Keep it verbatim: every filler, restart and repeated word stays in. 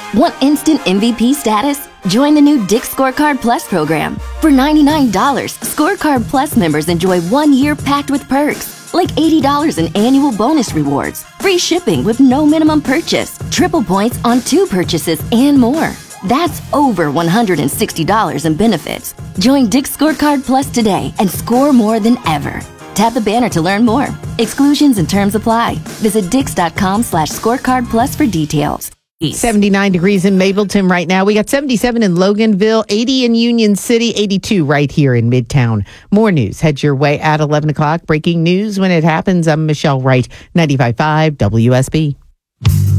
Want instant M V P status? Join the new Dick's Scorecard Plus program. For ninety-nine dollars, Scorecard Plus members enjoy one year packed with perks, like eighty dollars in annual bonus rewards, free shipping with no minimum purchase, triple points on two purchases, and more. That's over one hundred sixty dollars in benefits. Join Dick's Scorecard Plus today and score more than ever. Tap the banner to learn more. Exclusions and terms apply. Visit dix.com slash scorecard plus for details. seventy-nine degrees in Mableton right now. We got seventy-seven in Loganville, eighty in Union City, eighty-two right here in Midtown. More news heads your way at eleven o'clock. Breaking news when it happens. I'm Michelle Wright, ninety-five point five W S B.